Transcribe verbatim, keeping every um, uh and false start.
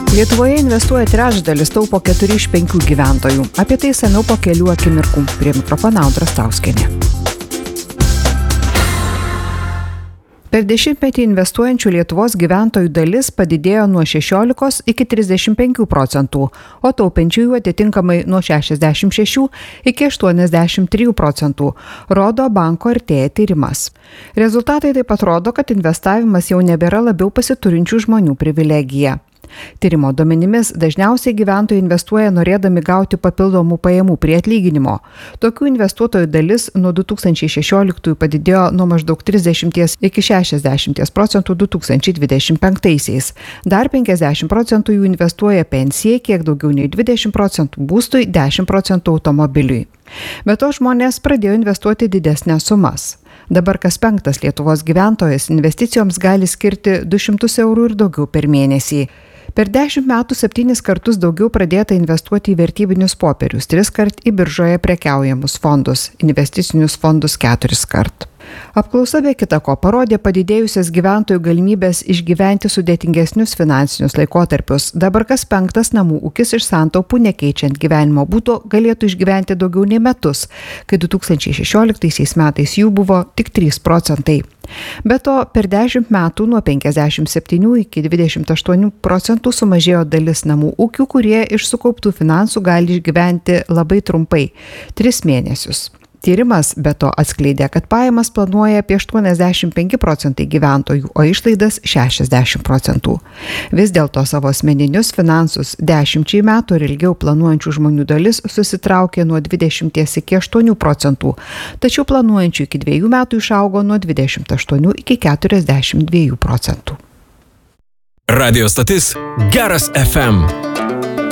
Lietuvoje investuoja trečdalis, taupo keturi iš penkių gyventojų. Apie tai seniau po kelių akimirkų. Prie mikrofono Audra Stauskienė. Per dešimtmetį investuojančių Lietuvos gyventojų dalis padidėjo nuo šešiolikos iki trisdešimt penkių procentų, o taupančiųjų atitinkamai nuo šešiasdešimt šešių iki aštuoniasdešimt trijų procentų, rodo banko Artėja tyrimas. Rezultatai taip pat rodo, kad investavimas jau nebėra labiau pasiturinčių žmonių privilegija. Tyrimo duomenimis dažniausiai gyventojai investuoja norėdami gauti papildomų pajamų prie atlyginimo. Tokių investuotojų dalis nuo du tūkstančiai šešioliktųjų padidėjo nuo maždaug trisdešimt iki šešiasdešimt procentų du tūkstančiai dvidešimt penktaisiais. Dar penkiasdešimt procentų jų investuoja pensijai, kiek daugiau nei dvidešimt procentų būstui, dešimt procentų automobiliui. Be to žmonės pradėjo investuoti didesnės sumas. Dabar kas penktas Lietuvos gyventojas investicijoms gali skirti du šimtus eurų ir daugiau per mėnesį. Per dešimt metų septynis kartus daugiau pradėta investuoti į vertybinius popierius, tris kart į biržoje prekiaujamus fondus, investicinius fondus keturis kart. Apklausa be kita ko parodė padidėjusias gyventojų galimybės išgyventi sudėtingesnius finansinius laikotarpius. Dabar kas penktas namų ūkis iš santaupų nekeičiant gyvenimo būdo galėtų išgyventi daugiau nei metus, kai du tūkstančiai šešioliktaisiais metais jų buvo tik trys procentai. Be to, per dešimt metų nuo penkiasdešimt septynių iki dvidešimt aštuonių procentų sumažėjo dalis namų ūkių, kurie iš sukauptų finansų gali išgyventi labai trumpai – tris mėnesius. Tyrimas be to atskleidė, kad pajamas planuoja apie aštuoniasdešimt penki procentai gyventojų, o išlaidas šešiasdešimt procentų. Vis dėlto savo asmeninius finansus dešimčiai metų ir ilgiau planuojančių žmonių dalis susitraukė nuo dvidešimt iki aštuonių procentų, tačiau planuojančių iki dviejų metų išaugo nuo dvidešimt aštuonių iki keturiasdešimt dviejų procentų. Radio stotis Geras F M.